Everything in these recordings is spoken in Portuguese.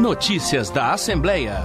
Notícias da Assembleia.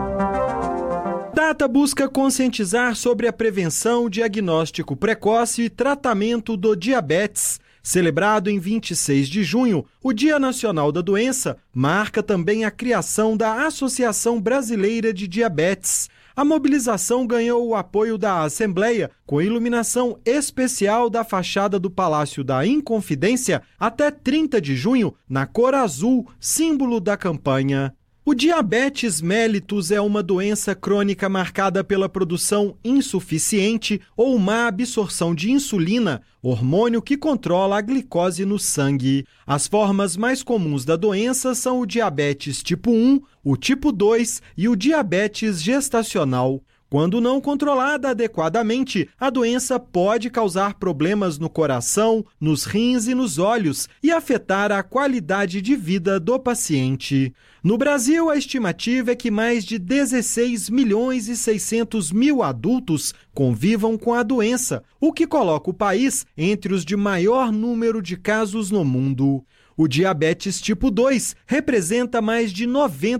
Data busca conscientizar sobre a prevenção, diagnóstico precoce e tratamento do diabetes. Celebrado em 26 de junho, o Dia Nacional da Doença marca também a criação da Associação Brasileira de Diabetes. A mobilização ganhou o apoio da Assembleia, com iluminação especial da fachada do Palácio da Inconfidência até 30 de junho, na cor azul, símbolo da campanha. O diabetes mellitus é uma doença crônica marcada pela produção insuficiente ou má absorção de insulina, hormônio que controla a glicose no sangue. As formas mais comuns da doença são o diabetes tipo 1, o tipo 2 e o diabetes gestacional. Quando não controlada adequadamente, a doença pode causar problemas no coração, nos rins e nos olhos e afetar a qualidade de vida do paciente. No Brasil, a estimativa é que mais de 16 milhões e 600 mil adultos convivam com a doença, o que coloca o país entre os de maior número de casos no mundo. O diabetes tipo 2 representa mais de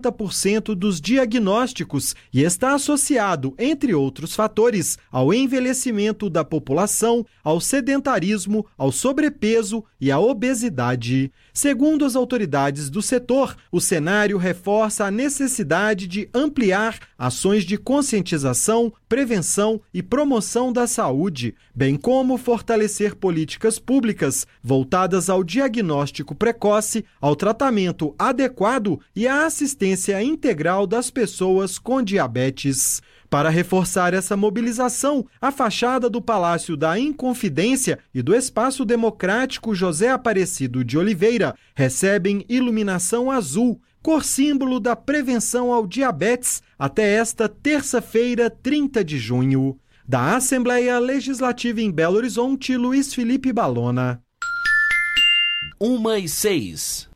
90% dos diagnósticos e está associado, entre outros fatores, ao envelhecimento da população, ao sedentarismo, ao sobrepeso e à obesidade. Segundo as autoridades do setor, o cenário reforça a necessidade de ampliar ações de conscientização, prevenção e promoção da saúde, bem como fortalecer políticas públicas voltadas ao diagnóstico precoce, ao tratamento adequado e à assistência integral das pessoas com diabetes. Para reforçar essa mobilização, a fachada do Palácio da Inconfidência e do Espaço Democrático José Aparecido de Oliveira recebem iluminação azul, cor símbolo da prevenção ao diabetes, até esta terça-feira, 30 de junho. Da Assembleia Legislativa em Belo Horizonte, Luiz Felipe Balona. 1h06.